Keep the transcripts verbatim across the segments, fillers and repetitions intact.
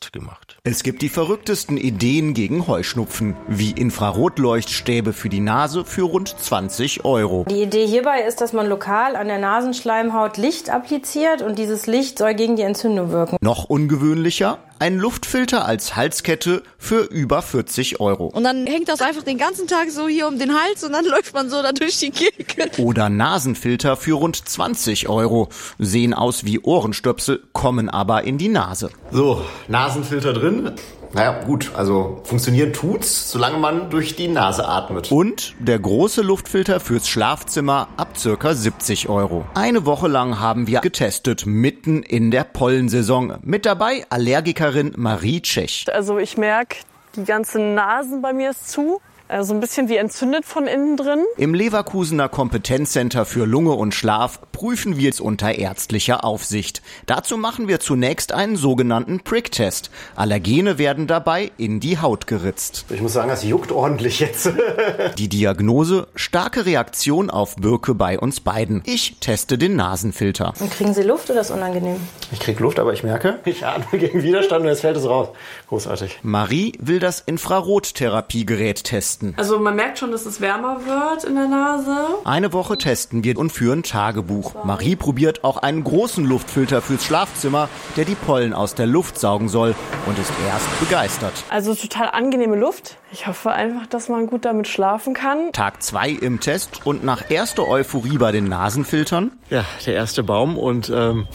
Test gemacht. Es gibt die verrücktesten Ideen gegen Heuschnupfen, wie Infrarotleuchtstäbe für die Nase für rund zwanzig Euro. Die Idee hierbei ist, dass man lokal an der Nasenschleimhaut Licht appliziert und dieses Licht soll gegen die Entzündung wirken. Noch ungewöhnlicher? Ein Luftfilter als Halskette für über vierzig Euro. Und dann hängt das einfach den ganzen Tag so hier um den Hals und dann läuft man so da durch die Gegend. Oder Nasenfilter für rund zwanzig Euro. Sehen aus wie Ohrenstöpsel, kommen aber in die Nase. So, Nasenfilter drin. Naja, gut, also funktionieren tut's, solange man durch die Nase atmet. Und der große Luftfilter fürs Schlafzimmer ab circa siebzig Euro. Eine Woche lang haben wir getestet, mitten in der Pollensaison. Mit dabei Allergikerin Marie Tschech. Also ich merke, die ganze Nase bei mir ist zu. Also ein bisschen wie entzündet von innen drin. Im Leverkusener Kompetenzcenter für Lunge und Schlaf prüfen wir es unter ärztlicher Aufsicht. Dazu machen wir zunächst einen sogenannten Prick-Test. Allergene werden dabei in die Haut geritzt. Ich muss sagen, das juckt ordentlich jetzt. Die Diagnose: starke Reaktion auf Birke bei uns beiden. Ich teste den Nasenfilter. Und kriegen Sie Luft oder ist das unangenehm? Ich krieg Luft, aber ich merke, ich atme gegen Widerstand und jetzt fällt es raus. Großartig. Marie will das Infrarottherapiegerät testen. Also man merkt schon, dass es wärmer wird in der Nase. Eine Woche testen wir und führen Tagebuch. Marie probiert auch einen großen Luftfilter fürs Schlafzimmer, der die Pollen aus der Luft saugen soll, und ist erst begeistert. Also total angenehme Luft. Ich hoffe einfach, dass man gut damit schlafen kann. Tag zwei im Test und nach erster Euphorie bei den Nasenfiltern. Ja, der erste Baum und ähm,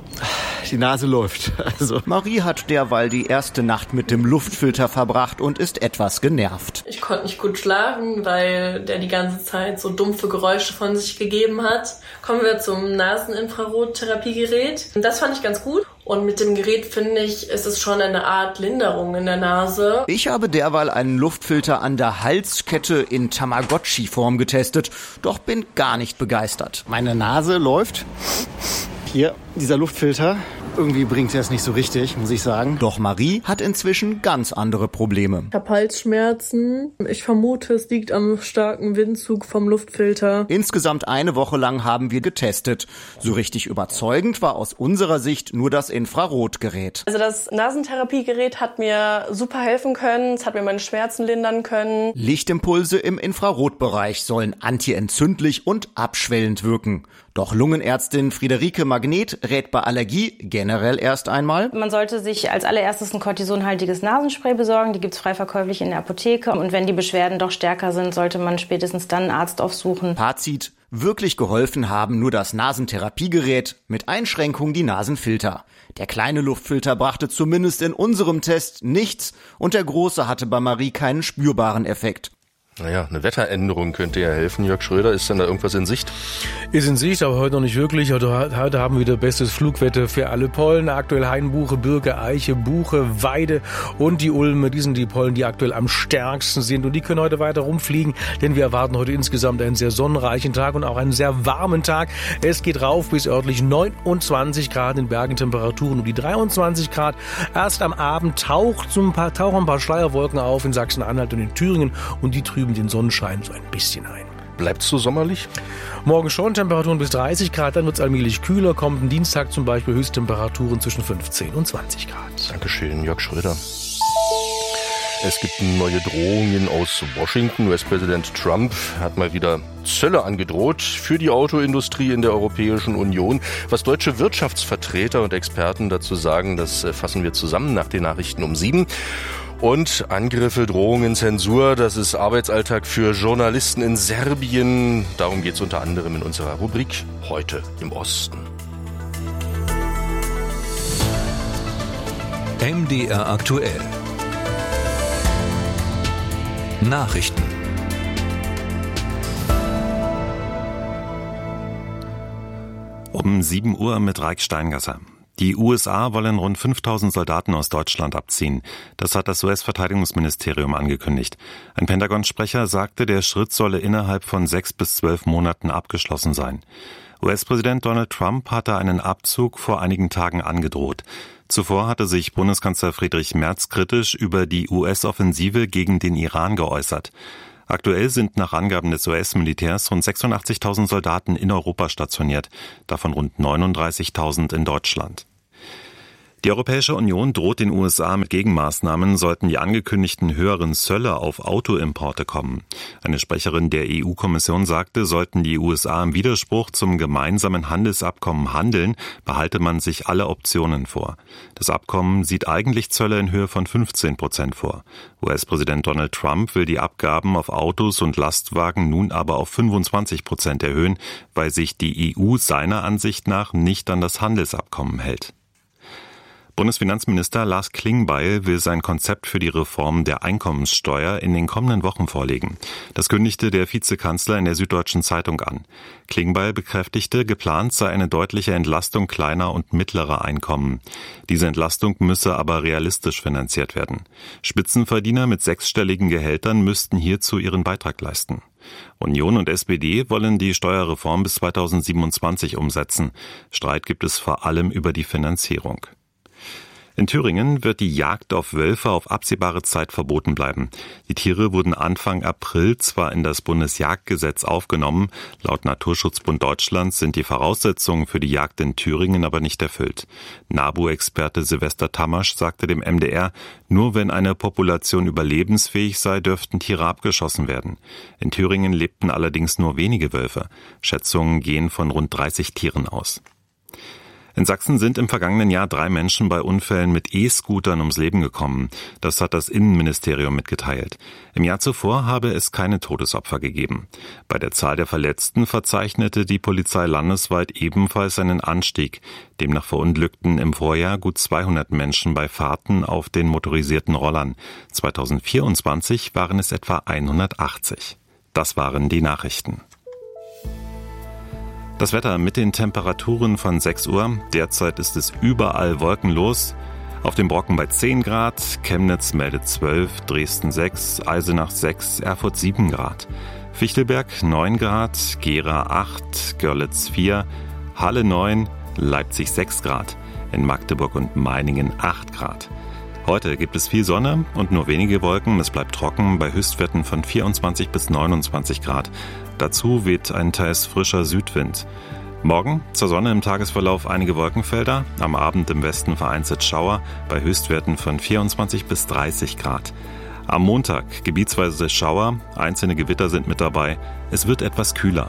die Nase läuft. Also. Marie hat derweil die erste Nacht mit dem Luftfilter verbracht und ist etwas genervt. Ich konnte nicht gut schlafen, weil der die ganze Zeit so dumpfe Geräusche von sich gegeben hat. Kommen wir zum Naseninfrarottherapiegerät. Das fand ich ganz gut. Und mit dem Gerät, finde ich, ist es schon eine Art Linderung in der Nase. Ich habe derweil einen Luftfilter an der Halskette in Tamagotchi-Form getestet, doch bin gar nicht begeistert. Meine Nase läuft. Hier, dieser Luftfilter. Irgendwie bringt er es nicht so richtig, muss ich sagen. Doch Marie hat inzwischen ganz andere Probleme. Ich habe Halsschmerzen. Ich vermute, es liegt am starken Windzug vom Luftfilter. Insgesamt eine Woche lang haben wir getestet. So richtig überzeugend war aus unserer Sicht nur das Infrarotgerät. Also das Nasentherapiegerät hat mir super helfen können. Es hat mir meine Schmerzen lindern können. Lichtimpulse im Infrarotbereich sollen antientzündlich und abschwellend wirken. Doch Lungenärztin Friederike Magnet rät bei Allergie generell erst einmal: Man sollte sich als allererstes ein kortisonhaltiges Nasenspray besorgen. Die gibt's frei verkäuflich in der Apotheke. Und wenn die Beschwerden doch stärker sind, sollte man spätestens dann einen Arzt aufsuchen. Fazit: Wirklich geholfen haben nur das Nasentherapiegerät, mit Einschränkung die Nasenfilter. Der kleine Luftfilter brachte zumindest in unserem Test nichts und der große hatte bei Marie keinen spürbaren Effekt. Naja, eine Wetteränderung könnte ja helfen. Jörg Schröder, ist denn da irgendwas in Sicht? Ist in Sicht, aber heute noch nicht wirklich. Heute, heute haben wir wieder bestes Flugwetter für alle Pollen. Aktuell Hainbuche, Birke, Eiche, Buche, Weide und die Ulme. Die sind die Pollen, die aktuell am stärksten sind. Und die können heute weiter rumfliegen, denn wir erwarten heute insgesamt einen sehr sonnenreichen Tag und auch einen sehr warmen Tag. Es geht rauf bis örtlich neunundzwanzig Grad, in Bergen Temperaturen um die dreiundzwanzig Grad. Erst am Abend taucht so ein paar, tauchen ein paar Schleierwolken auf in Sachsen-Anhalt und in Thüringen und die trüben den Sonnenschein so ein bisschen ein. Bleibt's so sommerlich? Morgen schon Temperaturen bis dreißig Grad, dann wird's allmählich kühler. Kommenden Dienstag zum Beispiel Höchsttemperaturen zwischen fünfzehn und zwanzig Grad. Dankeschön, Jörg Schröder. Es gibt neue Drohungen aus Washington. U S-Präsident Trump hat mal wieder Zölle angedroht für die Autoindustrie in der Europäischen Union. Was deutsche Wirtschaftsvertreter und Experten dazu sagen, das fassen wir zusammen nach den Nachrichten um sieben. Und Angriffe, Drohungen, Zensur, das ist Arbeitsalltag für Journalisten in Serbien. Darum geht es unter anderem in unserer Rubrik Heute im Osten. M D R aktuell. Nachrichten. Um sieben Uhr mit Raik Steingasser. Die U S A wollen rund fünftausend Soldaten aus Deutschland abziehen. Das hat das U S-Verteidigungsministerium angekündigt. Ein Pentagon-Sprecher sagte, der Schritt solle innerhalb von sechs bis zwölf Monaten abgeschlossen sein. U S-Präsident Donald Trump hatte einen Abzug vor einigen Tagen angedroht. Zuvor hatte sich Bundeskanzler Friedrich Merz kritisch über die U S-Offensive gegen den Iran geäußert. Aktuell sind nach Angaben des U S-Militärs rund sechsundachtzigtausend Soldaten in Europa stationiert, davon rund neununddreißigtausend in Deutschland. Die Europäische Union droht den U S A mit Gegenmaßnahmen, sollten die angekündigten höheren Zölle auf Autoimporte kommen. Eine Sprecherin der E U-Kommission sagte, sollten die U S A im Widerspruch zum gemeinsamen Handelsabkommen handeln, behalte man sich alle Optionen vor. Das Abkommen sieht eigentlich Zölle in Höhe von fünfzehn Prozent vor. U S-Präsident Donald Trump will die Abgaben auf Autos und Lastwagen nun aber auf fünfundzwanzig Prozent erhöhen, weil sich die E U seiner Ansicht nach nicht an das Handelsabkommen hält. Bundesfinanzminister Lars Klingbeil will sein Konzept für die Reform der Einkommenssteuer in den kommenden Wochen vorlegen. Das kündigte der Vizekanzler in der Süddeutschen Zeitung an. Klingbeil bekräftigte, geplant sei eine deutliche Entlastung kleiner und mittlerer Einkommen. Diese Entlastung müsse aber realistisch finanziert werden. Spitzenverdiener mit sechsstelligen Gehältern müssten hierzu ihren Beitrag leisten. Union und S P D wollen die Steuerreform bis zweitausendsiebenundzwanzig umsetzen. Streit gibt es vor allem über die Finanzierung. In Thüringen wird die Jagd auf Wölfe auf absehbare Zeit verboten bleiben. Die Tiere wurden Anfang April zwar in das Bundesjagdgesetz aufgenommen, laut Naturschutzbund Deutschlands sind die Voraussetzungen für die Jagd in Thüringen aber nicht erfüllt. NABU-Experte Silvester Tamasch sagte dem M D R, nur wenn eine Population überlebensfähig sei, dürften Tiere abgeschossen werden. In Thüringen lebten allerdings nur wenige Wölfe. Schätzungen gehen von rund dreißig Tieren aus. In Sachsen sind im vergangenen Jahr drei Menschen bei Unfällen mit E-Scootern ums Leben gekommen. Das hat das Innenministerium mitgeteilt. Im Jahr zuvor habe es keine Todesopfer gegeben. Bei der Zahl der Verletzten verzeichnete die Polizei landesweit ebenfalls einen Anstieg. Demnach verunglückten im Vorjahr gut zweihundert Menschen bei Fahrten auf den motorisierten Rollern. zweitausendvierundzwanzig waren es etwa hundertachtzig. Das waren die Nachrichten. Das Wetter mit den Temperaturen von sechs Uhr. Derzeit ist es überall wolkenlos. Auf dem Brocken bei zehn Grad, Chemnitz meldet zwölf, Dresden sechs, Eisenach sechs, Erfurt sieben Grad. Fichtelberg neun Grad, Gera acht, Görlitz vier, Halle neun, Leipzig sechs Grad. In Magdeburg und Meiningen acht Grad. Heute gibt es viel Sonne und nur wenige Wolken. Es bleibt trocken bei Höchstwerten von vierundzwanzig bis neunundzwanzig Grad. Dazu weht ein teils frischer Südwind. Morgen zur Sonne im Tagesverlauf einige Wolkenfelder, am Abend im Westen vereinzelt Schauer bei Höchstwerten von vierundzwanzig bis dreißig Grad. Am Montag gebietsweise Schauer, einzelne Gewitter sind mit dabei. Es wird etwas kühler.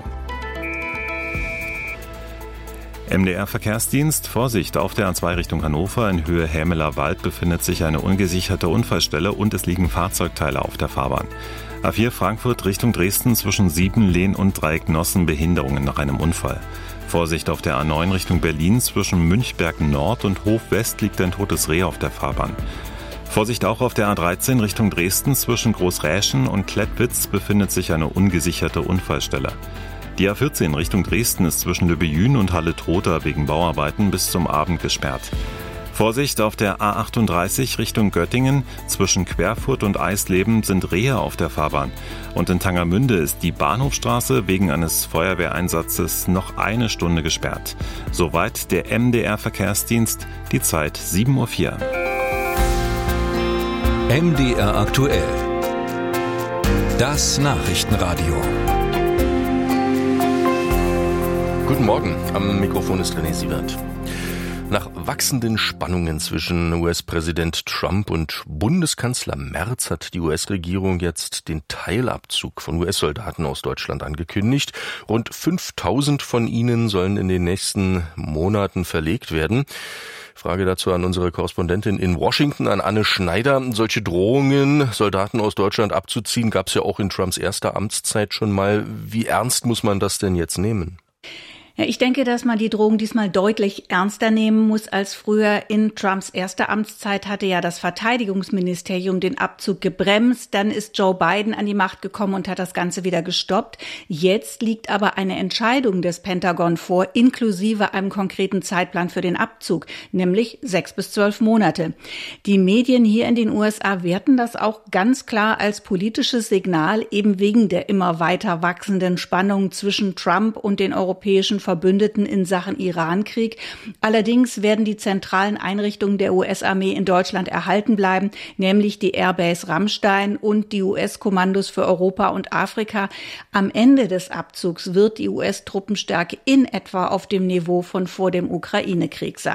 M D R-Verkehrsdienst, Vorsicht, auf der A zwei Richtung Hannover in Höhe Hämeler Wald befindet sich eine ungesicherte Unfallstelle und es liegen Fahrzeugteile auf der Fahrbahn. A vier Frankfurt Richtung Dresden zwischen Siebenlehn und Dreiecknossen Behinderungen nach einem Unfall. Vorsicht auf der A neun Richtung Berlin zwischen Münchberg Nord und Hof West liegt ein totes Reh auf der Fahrbahn. Vorsicht auch auf der A dreizehn Richtung Dresden zwischen Großräschen und Klettwitz befindet sich eine ungesicherte Unfallstelle. Die A vierzehn Richtung Dresden ist zwischen Lübbejün und Halle-Trotha wegen Bauarbeiten bis zum Abend gesperrt. Vorsicht auf der A achtunddreißig Richtung Göttingen. Zwischen Querfurt und Eisleben sind Rehe auf der Fahrbahn. Und in Tangermünde ist die Bahnhofstraße wegen eines Feuerwehreinsatzes noch eine Stunde gesperrt. Soweit der M D R-Verkehrsdienst, die Zeit sieben Uhr vier. M D R aktuell. Das Nachrichtenradio. Guten Morgen, am Mikrofon ist René Siebert. Nach wachsenden Spannungen zwischen U S-Präsident Trump und Bundeskanzler Merz hat die U S-Regierung jetzt den Teilabzug von U S-Soldaten aus Deutschland angekündigt. Rund fünftausend von ihnen sollen in den nächsten Monaten verlegt werden. Frage dazu an unsere Korrespondentin in Washington, an Anne Schneider. Solche Drohungen, Soldaten aus Deutschland abzuziehen, gab es ja auch in Trumps erster Amtszeit schon mal. Wie ernst muss man das denn jetzt nehmen? Ja, ich denke, dass man die Drohung diesmal deutlich ernster nehmen muss als früher. In Trumps erster Amtszeit hatte ja das Verteidigungsministerium den Abzug gebremst. Dann ist Joe Biden an die Macht gekommen und hat das Ganze wieder gestoppt. Jetzt liegt aber eine Entscheidung des Pentagon vor, inklusive einem konkreten Zeitplan für den Abzug, nämlich sechs bis zwölf Monate. Die Medien hier in den U S A werten das auch ganz klar als politisches Signal, eben wegen der immer weiter wachsenden Spannung zwischen Trump und den europäischen Verbündeten in Sachen Irankrieg. Allerdings werden die zentralen Einrichtungen der U S-Armee in Deutschland erhalten bleiben, nämlich die Airbase Ramstein und die U S-Kommandos für Europa und Afrika. Am Ende des Abzugs wird die U S-Truppenstärke in etwa auf dem Niveau von vor dem Ukraine-Krieg sein.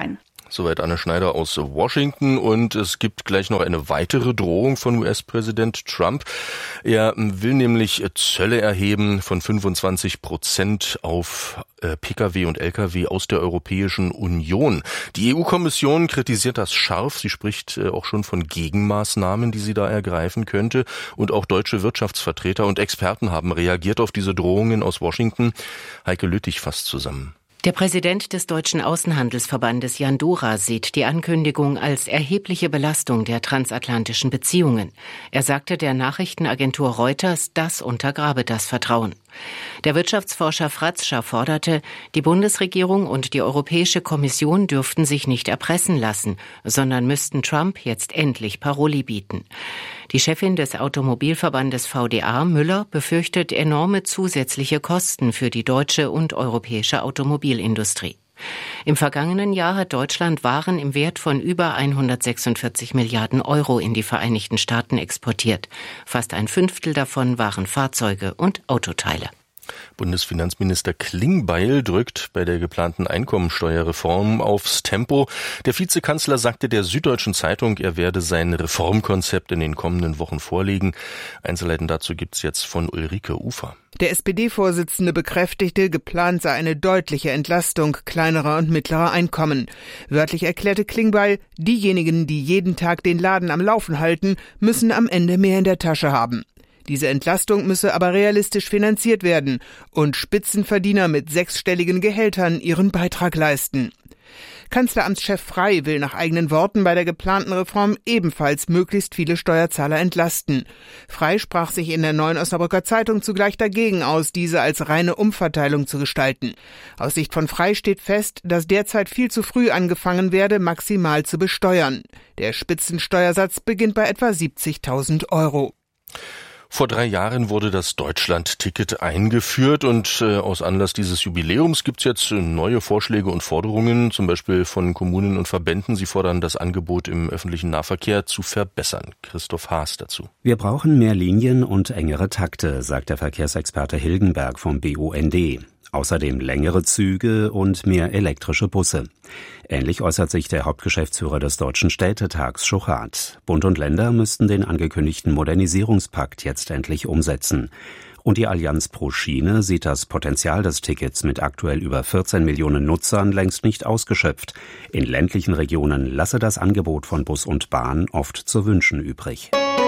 Soweit Anne Schneider aus Washington. Und es gibt gleich noch eine weitere Drohung von U S-Präsident Trump. Er will nämlich Zölle erheben von fünfundzwanzig Prozent auf Pkw und Lkw aus der Europäischen Union. Die E U-Kommission kritisiert das scharf. Sie spricht auch schon von Gegenmaßnahmen, die sie da ergreifen könnte. Und auch deutsche Wirtschaftsvertreter und Experten haben reagiert auf diese Drohungen aus Washington. Heike Lüttich fasst zusammen. Der Präsident des Deutschen Außenhandelsverbandes Jan Dora sieht die Ankündigung als erhebliche Belastung der transatlantischen Beziehungen. Er sagte der Nachrichtenagentur Reuters, das untergrabe das Vertrauen. Der Wirtschaftsforscher Fratzscher forderte, die Bundesregierung und die Europäische Kommission dürften sich nicht erpressen lassen, sondern müssten Trump jetzt endlich Paroli bieten. Die Chefin des Automobilverbandes V D A, Müller, befürchtet enorme zusätzliche Kosten für die deutsche und europäische Automobilindustrie. Im vergangenen Jahr hat Deutschland Waren im Wert von über hundertsechsundvierzig Milliarden Euro in die Vereinigten Staaten exportiert. Fast ein Fünftel davon waren Fahrzeuge und Autoteile. Bundesfinanzminister Klingbeil drückt bei der geplanten Einkommensteuerreform aufs Tempo. Der Vizekanzler sagte der Süddeutschen Zeitung, er werde sein Reformkonzept in den kommenden Wochen vorlegen. Einzelheiten dazu gibt's jetzt von Ulrike Ufer. Der S P D-Vorsitzende bekräftigte, geplant sei eine deutliche Entlastung kleinerer und mittlerer Einkommen. Wörtlich erklärte Klingbeil, diejenigen, die jeden Tag den Laden am Laufen halten, müssen am Ende mehr in der Tasche haben. Diese Entlastung müsse aber realistisch finanziert werden und Spitzenverdiener mit sechsstelligen Gehältern ihren Beitrag leisten. Kanzleramtschef Frey will nach eigenen Worten bei der geplanten Reform ebenfalls möglichst viele Steuerzahler entlasten. Frey sprach sich in der Neuen Osnabrücker Zeitung zugleich dagegen aus, diese als reine Umverteilung zu gestalten. Aus Sicht von Frey steht fest, dass derzeit viel zu früh angefangen werde, maximal zu besteuern. Der Spitzensteuersatz beginnt bei etwa siebzigtausend Euro. Vor drei Jahren wurde das Deutschland-Ticket eingeführt und äh, aus Anlass dieses Jubiläums gibt's jetzt neue Vorschläge und Forderungen, zum Beispiel von Kommunen und Verbänden. Sie fordern, das Angebot im öffentlichen Nahverkehr zu verbessern. Christoph Haas dazu. Wir brauchen mehr Linien und engere Takte, sagt der Verkehrsexperte Hilgenberg vom B U N D. Außerdem längere Züge und mehr elektrische Busse. Ähnlich äußert sich der Hauptgeschäftsführer des Deutschen Städtetags Schuchart. Bund und Länder müssten den angekündigten Modernisierungspakt jetzt endlich umsetzen. Und die Allianz pro Schiene sieht das Potenzial des Tickets mit aktuell über vierzehn Millionen Nutzern längst nicht ausgeschöpft. In ländlichen Regionen lasse das Angebot von Bus und Bahn oft zu wünschen übrig.